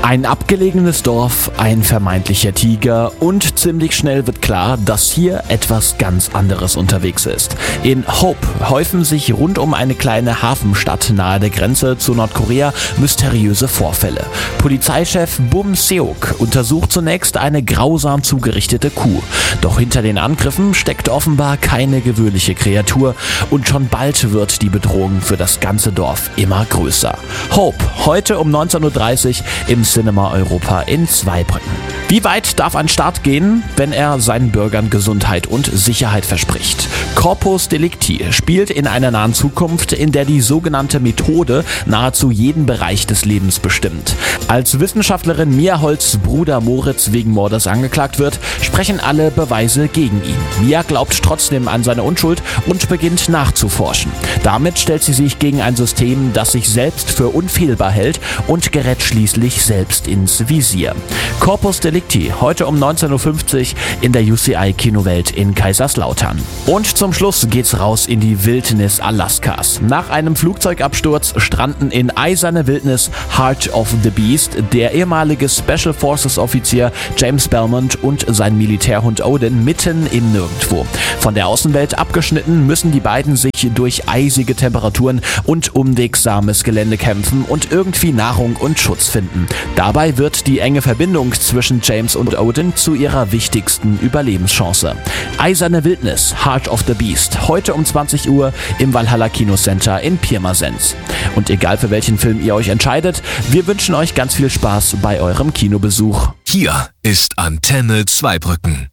Ein abgelegenes Dorf, ein vermeintlicher Tiger und ziemlich schnell wird klar, dass hier etwas ganz anderes unterwegs ist. In Hope häufen sich rund um eine kleine Hafenstadt nahe der Grenze zu Nordkorea mysteriöse Vorfälle. Polizeichef Bum Seok untersucht zunächst eine grausam zugerichtete Kuh. Doch hinter den Angriffen steckt offenbar keine gewöhnliche Kreatur und schon bald wird die Bedrohung für das ganze Dorf immer größer. Hope, heute um 19.30 Uhr im Cinema Europa in Zweibrücken. Wie weit darf ein Staat gehen, wenn er seinen Bürgern Gesundheit und Sicherheit verspricht? Corpus Delicti spielt in einer nahen Zukunft, in der die sogenannte Methode nahezu jeden Bereich des Lebens bestimmt. Als Wissenschaftlerin Mia Holz' Bruder Moritz wegen Mordes angeklagt wird, sprechen alle Beweise gegen ihn. Mia glaubt trotzdem an seine Unschuld und beginnt nachzuforschen. Damit stellt sie sich gegen ein System, das sich selbst für unfehlbar hält und gerät schließlich selbst ins Visier. Corpus Delicti, heute um 19.50 Uhr in der UCI Kinowelt in Kaiserslautern. Und zum Schluss geht's raus in die Wildnis Alaskas. Nach einem Flugzeugabsturz stranden in eiserner Wildnis Heart of the Beast der ehemalige Special Forces Offizier James Belmont und sein Militärhund Odin mitten im Nirgendwo. Von der Außenwelt abgeschnitten müssen die beiden sich durch eisige Temperaturen und unwegsames Gelände kämpfen und irgendwie Nahrung und Schutz finden. Dabei wird die enge Verbindung zwischen James und Odin zu ihrer wichtigsten Überlebenschance. Eiserne Wildnis, Heart of the Beast, heute um 20 Uhr im Valhalla Kinocenter in Pirmasens. Und egal für welchen Film ihr euch entscheidet, wir wünschen euch ganz viel Spaß bei eurem Kinobesuch. Hier ist Antenne Zweibrücken.